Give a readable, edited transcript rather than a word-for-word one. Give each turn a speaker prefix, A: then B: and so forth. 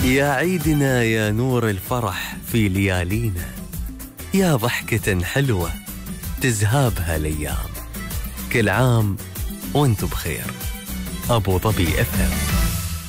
A: يا عيدنا يا نور الفرح في ليالينا، يا ضحكة حلوة تزهابها الأيام، كل عام وانتم بخير. أبو ظبي FM.